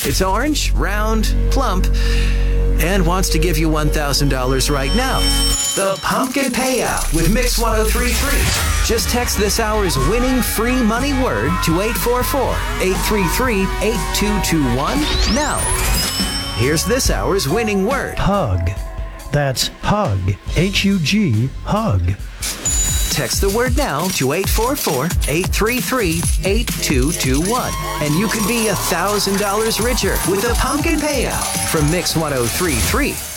It's orange, round, plump, and wants to give you $1,000 right now. The Pumpkin Payout with Mix 1033. Just text this hour's winning free money word to 844-833-8221 now. Here's this hour's winning word. Hug. That's hug. H-U-G, hug. Text the word now to 844-833-8221. And you could be $1,000 richer with the Pumpkin Payout from Mix 1033.